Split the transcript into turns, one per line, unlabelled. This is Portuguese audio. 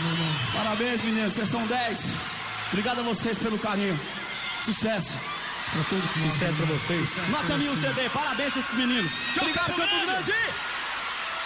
meu irmão.
Parabéns, meninos, vocês são 10. Obrigado a vocês pelo carinho. Sucesso.
Pra todo mundo.
Sucesso pra vocês.
Nota 1000 CD, parabéns pra esses meninos. Obrigado, Campo Grande.